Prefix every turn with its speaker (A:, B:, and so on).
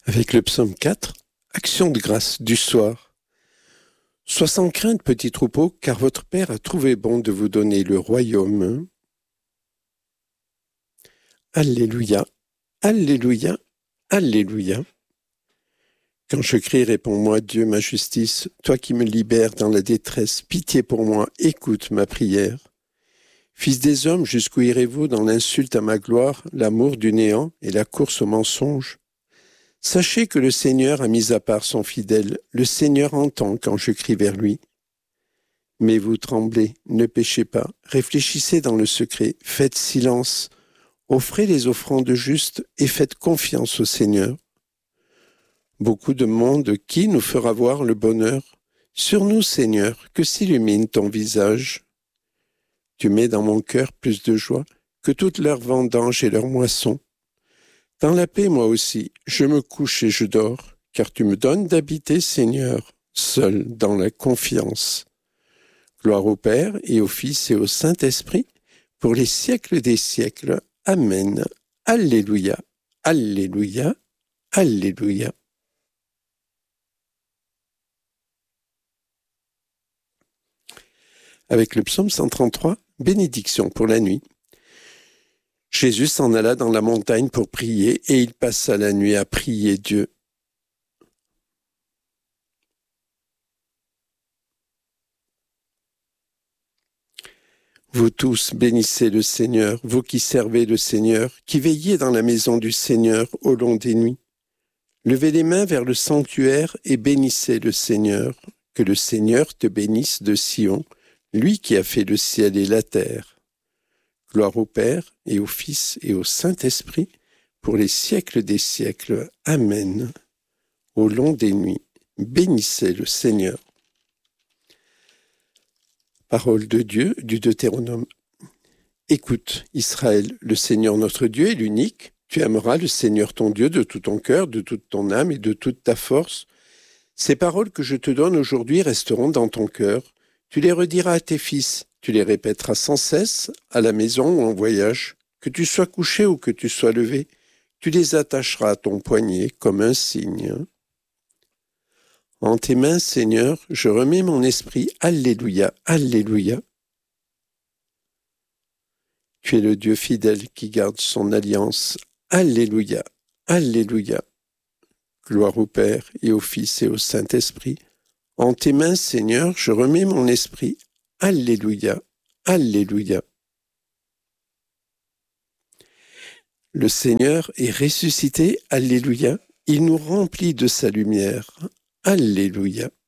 A: Avec le psaume 4, action de grâce du soir. Sois sans crainte, petit troupeau, car votre Père a trouvé bon de vous donner le royaume. Alléluia, Alléluia, Alléluia. Quand je crie, réponds-moi, Dieu, ma justice, toi qui me libères dans la détresse, pitié pour moi, écoute ma prière. Fils des hommes, jusqu'où irez-vous dans l'insulte à ma gloire, l'amour du néant et la course au mensonge? Sachez que le Seigneur a mis à part son fidèle, le Seigneur entend quand je crie vers lui. Mais vous tremblez, ne péchez pas, réfléchissez dans le secret, faites silence, offrez les offrandes justes et faites confiance au Seigneur. Beaucoup demandent qui nous fera voir le bonheur. Sur nous, Seigneur, que s'illumine ton visage. Tu mets dans mon cœur plus de joie que toutes leurs vendanges et leurs moissons. Dans la paix, moi aussi, je me couche et je dors, car tu me donnes d'habiter, Seigneur, seul dans la confiance. Gloire au Père et au Fils et au Saint-Esprit, pour les siècles des siècles. Amen. Alléluia, Alléluia, Alléluia. Avec le psaume 133, bénédiction pour la nuit. Jésus s'en alla dans la montagne pour prier et il passa la nuit à prier Dieu. Vous tous bénissez le Seigneur, vous qui servez le Seigneur, qui veillez dans la maison du Seigneur au long des nuits. Levez les mains vers le sanctuaire et bénissez le Seigneur. Que le Seigneur te bénisse de Sion, lui qui a fait le ciel et la terre. Gloire au Père et au Fils et au Saint-Esprit, pour les siècles des siècles. Amen. Au long des nuits, bénissez le Seigneur. Parole de Dieu du Deutéronome. Écoute, Israël, le Seigneur notre Dieu est l'unique. Tu aimeras le Seigneur ton Dieu de tout ton cœur, de toute ton âme et de toute ta force. Ces paroles que je te donne aujourd'hui resteront dans ton cœur. Tu les rediras à tes fils. Tu les répéteras sans cesse, à la maison ou en voyage. Que tu sois couché ou que tu sois levé, tu les attacheras à ton poignet comme un signe. En tes mains, Seigneur, je remets mon esprit. Alléluia, Alléluia. Tu es le Dieu fidèle qui garde son alliance. Alléluia, Alléluia. Gloire au Père et au Fils et au Saint-Esprit. En tes mains, Seigneur, je remets mon esprit. Alléluia, Alléluia. Le Seigneur est ressuscité, Alléluia. Il nous remplit de sa lumière. Alléluia.